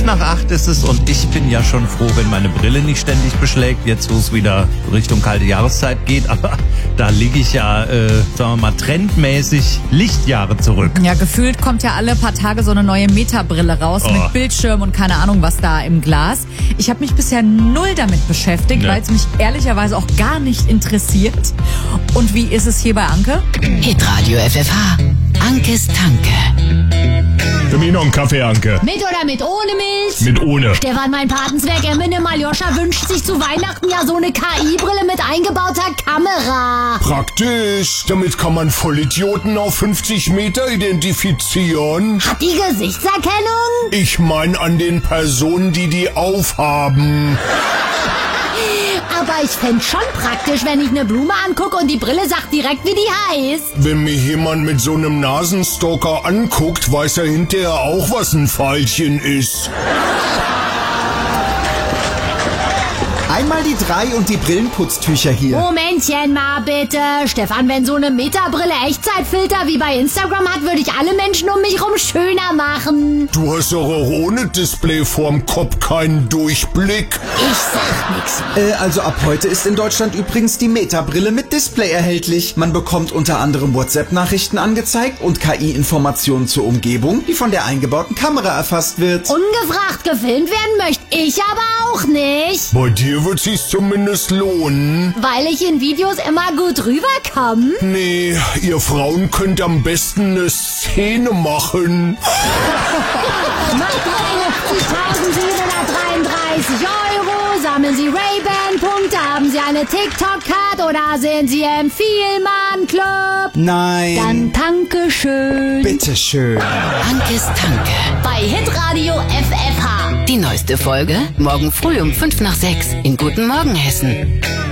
5:05 ist es und ich bin ja schon froh, wenn meine Brille nicht ständig beschlägt, jetzt wo es wieder Richtung kalte Jahreszeit geht. Aber da liege ich ja, sagen wir mal, trendmäßig Lichtjahre zurück. Ja, gefühlt kommt ja alle paar Tage so eine neue Meta-Brille raus mit Bildschirm und keine Ahnung was da im Glas. Ich habe mich bisher null damit beschäftigt, weil es mich ehrlicherweise auch gar nicht interessiert. Und wie ist es hier bei Anke? Hitradio FFH. Ankes Tanke. Für mich noch einen Kaffee, Anke. Mit oder mit ohne Milch? Mit ohne. Stefan, mein Patenzwerg Ermine Maljoscha wünscht sich zu Weihnachten ja so eine KI-Brille mit eingebauter Kamera. Praktisch. Damit kann man Vollidioten auf 50 Meter identifizieren. Hat die Gesichtserkennung? Ich meine an den Personen, die aufhaben. Aber ich fänd's schon praktisch, wenn ich eine Blume angucke und die Brille sagt direkt, wie die heißt. Wenn mir jemand mit so einem Nasenstalker anguckt, weiß er hinterher auch, was ein Pfeilchen ist. Einmal die 3 und die Brillenputztücher hier. Momentchen mal bitte. Stefan, wenn so eine Meta-Brille Echtzeitfilter wie bei Instagram hat, würde ich alle Menschen um mich rum schöner machen. Du hast doch auch ohne Display vorm Kopf keinen Durchblick. Ich sag nix. Also ab heute ist in Deutschland übrigens die Meta-Brille mit Display erhältlich. Man bekommt unter anderem WhatsApp-Nachrichten angezeigt und KI-Informationen zur Umgebung, die von der eingebauten Kamera erfasst wird. Ungefragt gefilmt werden möchte ich aber auch nicht. Bei dir wird sich's zumindest lohnen. Weil ich in Videos immer gut rüberkomme. Nee, ihr Frauen könnt am besten eine Szene machen. Macht 53.733 €, sammeln Sie Ray-Ban-Punkte, haben Sie eine TikTok-Card oder sind Sie im Vielmann-Club? Nein. Dann danke schön. Bitteschön. Ankes Tanke. Bei Hitradio FFH. Die neueste Folge morgen früh um 5 nach 6 in Guten Morgen Hessen.